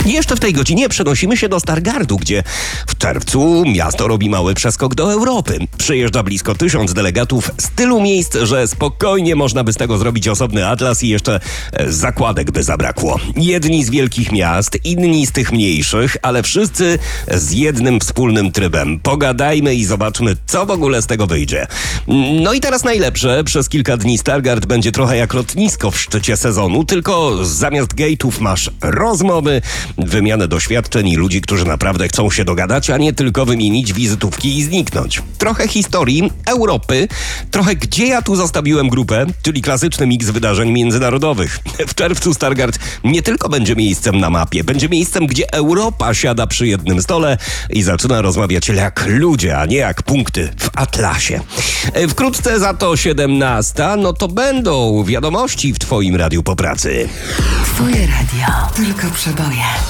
Jeszcze w tej godzinie przenosimy się do Stargardu, gdzie w czerwcu miasto robi mały przeskok do Europy. Przyjeżdża blisko 1000 delegatów z tylu miejsc, że spokojnie można by z tego zrobić osobny atlas i jeszcze zakładek by zabrakło. Jedni z wielkich miast, inni z tych mniejszych, ale wszyscy z jednym wspólnym trybem. Pogadajmy i zobaczmy, co w ogóle z tego wyjdzie. No i teraz najlepsze. Przez kilka dni Stargard będzie trochę jak lotnisko w szczycie sezonu, tylko zamiast gate'ów masz rozmowy, wymianę doświadczeń i ludzi, którzy naprawdę chcą się dogadać, a nie tylko wymienić wizytówki i zniknąć. Trochę historii Europy, trochę gdzie ja tu zostawiłem grupę, czyli klasyczny miks wydarzeń międzynarodowych. W czerwcu Stargard nie tylko będzie miejscem na mapie, będzie miejscem, gdzie Europa siada przy jednym stole i zaczyna rozmawiać jak ludzie, a nie jak punkty w atlasie. Wkrótce za to 17, no to będą wiadomości w twoim radiu po pracy. Twoje radio, tylko przeboje.